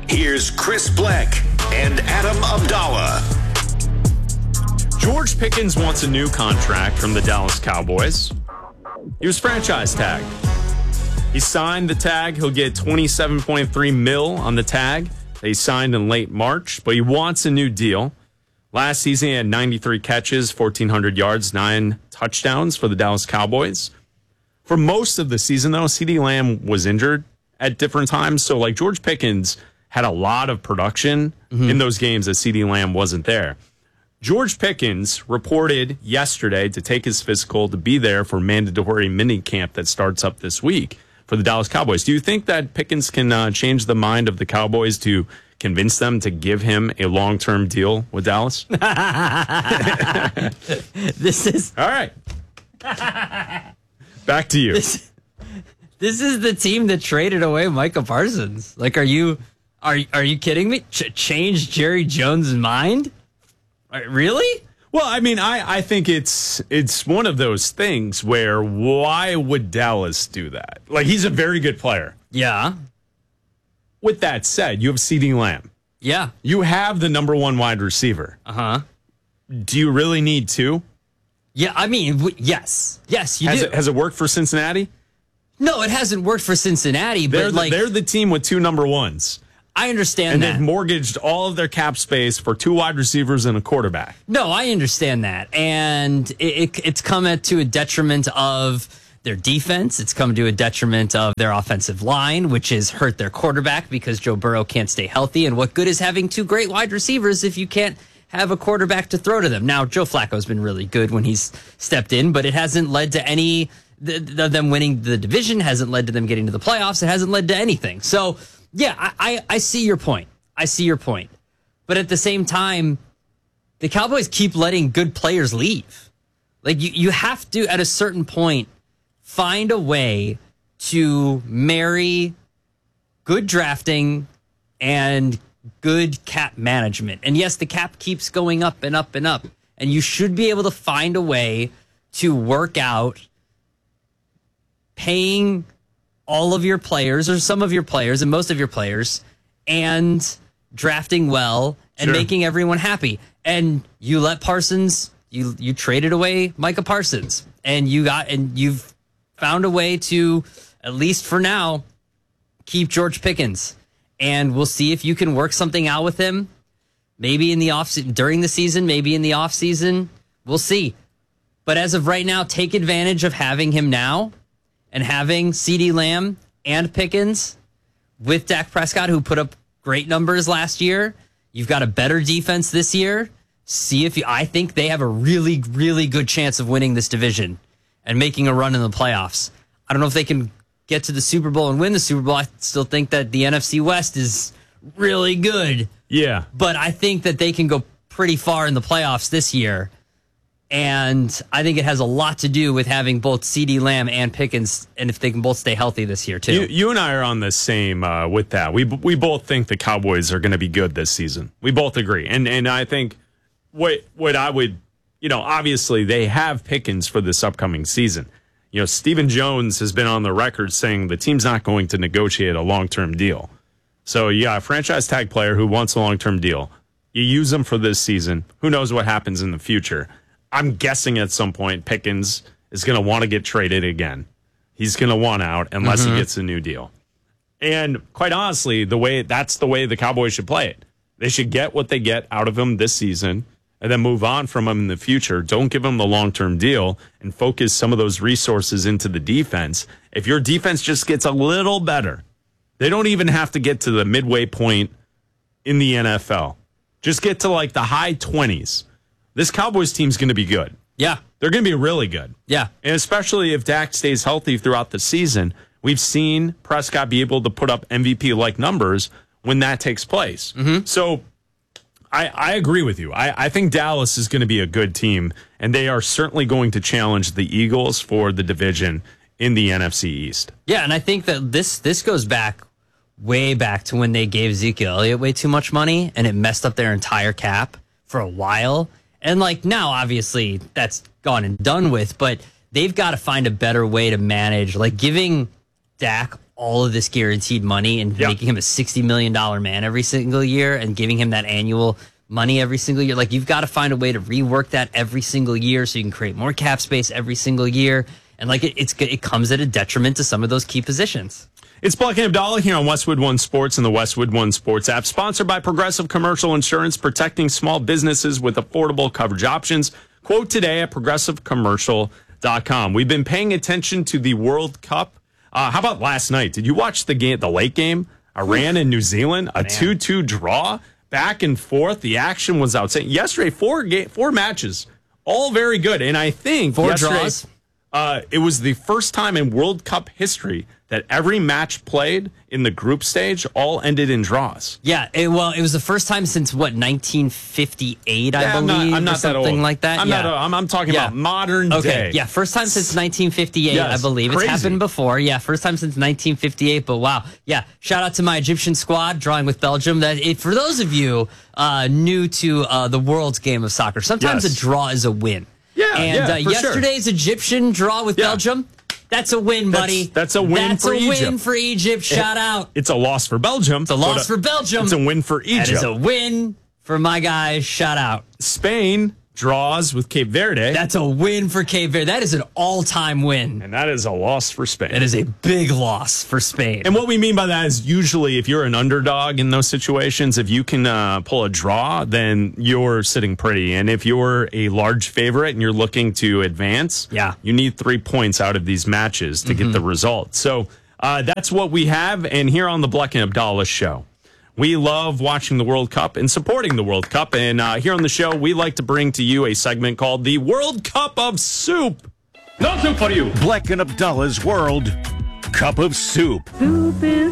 Here's Chris Black and Adam Abdallah. George Pickens wants a new contract from the Dallas Cowboys. He was franchise tagged. He signed the tag. He'll get $27.3 million on the tag. They signed in late March, but he wants a new deal. Last season, he had 93 catches, 1,400 yards, 9 touchdowns for the Dallas Cowboys. For most of the season, though, CeeDee Lamb was injured at different times. So, like, George Pickens had a lot of production in those games that CeeDee Lamb wasn't there. George Pickens reported yesterday to take his physical to be there for mandatory mini camp that starts up this week for the Dallas Cowboys. Do you think that Pickens can change the mind of the Cowboys to convince them to give him a long-term deal with Dallas? This is all right. Back to you. This is the team that traded away Micah Parsons. Like, are you kidding me? Change Jerry Jones' mind? Really? Well, I mean, I think it's one of those things where why would Dallas do that? Like, he's a very good player. Yeah. With that said, you have CeeDee Lamb. Yeah. You have the number one wide receiver. Uh-huh. Do you really need two? Yeah, I mean, yes. Yes, you do. Has it worked for Cincinnati? No, it hasn't worked for Cincinnati, but they're the team with two number ones. I understand and that. And they've mortgaged all of their cap space for two wide receivers and a quarterback. No, I understand that. And it's come to a detriment of their defense. It's come to a detriment of their offensive line, which has hurt their quarterback because Joe Burrow can't stay healthy. And what good is having two great wide receivers if you can't have a quarterback to throw to them? Now, Joe Flacco's been really good when he's stepped in, but it hasn't led to any them winning the division, hasn't led to them getting to the playoffs. It hasn't led to anything. So, yeah, I see your point. I see your point. But at the same time, the Cowboys keep letting good players leave. Like, you have to, at a certain point, find a way to marry good drafting and good cap management. And yes, the cap keeps going up and up and up. And you should be able to find a way to work out paying all of your players or some of your players and most of your players and drafting well and making everyone happy. And you let Parsons, you traded away Micah Parsons and you've found a way to, at least for now, keep George Pickens. And we'll see if you can work something out with him. Maybe in the during the season, maybe in the off season. We'll see. But as of right now, take advantage of having him now and having CeeDee Lamb and Pickens with Dak Prescott, who put up great numbers last year. You've got a better defense this year. See if I think they have a really, really good chance of winning this division and making a run in the playoffs. I don't know if they can get to the Super Bowl and win the Super Bowl. I still think that the NFC West is really good. Yeah. But I think that they can go pretty far in the playoffs this year. And I think it has a lot to do with having both CeeDee Lamb and Pickens, and if they can both stay healthy this year, too. You and I are on the same with that. We both think the Cowboys are going to be good this season. We both agree. And I think what I would, obviously they have Pickens for this upcoming season. Stephen Jones has been on the record saying the team's not going to negotiate a long-term deal. So, a franchise tag player who wants a long-term deal. You use them for this season. Who knows what happens in the future? I'm guessing at some point Pickens is going to want to get traded again. He's going to want out unless he gets a new deal. And quite honestly, that's the way the Cowboys should play it. They should get what they get out of him this season and then move on from him in the future. Don't give him the long-term deal and focus some of those resources into the defense. If your defense just gets a little better, they don't even have to get to the midway point in the NFL. Just get to like the high 20s. This Cowboys team's going to be good. Yeah. They're going to be really good. Yeah. And especially if Dak stays healthy throughout the season, we've seen Prescott be able to put up MVP-like numbers when that takes place. So I agree with you. I think Dallas is going to be a good team, and they are certainly going to challenge the Eagles for the division in the NFC East. Yeah, and I think that this goes way back to when they gave Ezekiel Elliott way too much money, and it messed up their entire cap for a while. And now, obviously, that's gone and done with, but they've got to find a better way to manage, giving Dak all of this guaranteed money and Yeah. making him a $60 million man every single year and giving him that annual money every single year. Like, you've got to find a way to rework that every single year so you can create more cap space every single year. And like it comes at a detriment to some of those key positions. It's Black and Abdallah here on Westwood One Sports and the Westwood One Sports app, sponsored by Progressive Commercial Insurance, protecting small businesses with affordable coverage options. Quote today at progressivecommercial.com. We've been paying attention to the World Cup. How about last night? Did you watch the late game? Iran and New Zealand, a 2-2 draw, back and forth. The action was outstanding. Yesterday, four matches, all very good. And I think Four draws. It was the first time in World Cup history that every match played in the group stage all ended in draws. Yeah, it was the first time since 1958, I believe. I'm not or something that old. like that. I'm talking about modern day. Yeah, first time since 1958, Yes, I believe. crazy. It's happened before. Yeah, first time since 1958. But wow, yeah. Shout out to my Egyptian squad drawing with Belgium. For those of you new to the world's game of soccer, sometimes Yes. a draw is a win. Yeah, and for sure. yesterday's Egyptian draw with Belgium. That's a win, buddy. That's a win for Egypt. That's a win for Egypt. Shout out. It's a loss for Belgium. It's a loss for Belgium. It's a win for Egypt. That is a win for my guys. Shout out. Spain draws with Cape Verde. That's a win for Cape Verde. That is an all-time win. And that is a loss for Spain. That is a big loss for Spain. And what we mean by that is usually if you're an underdog in those situations, if you can pull a draw, then you're sitting pretty. And if you're a large favorite and you're looking to advance, you need 3 points out of these matches to get the result. So that's what we have. And here on the Black and Abdallah show, we love watching the World Cup and supporting the World Cup. And here on the show, we like to bring to you a segment called the World Cup of Soup. No soup for you. Black and Abdallah's World Cup of Soup. Soup is